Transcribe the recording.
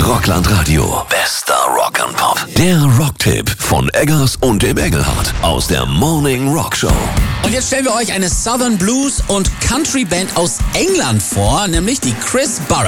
Rockland Radio. Bester Rock and Pop. Der Rocktipp von Eggers und dem Engelhardt aus der Morning Rock Show. Und jetzt stellen wir euch eine Southern Blues und Country Band aus England vor, nämlich die Chris Burrows.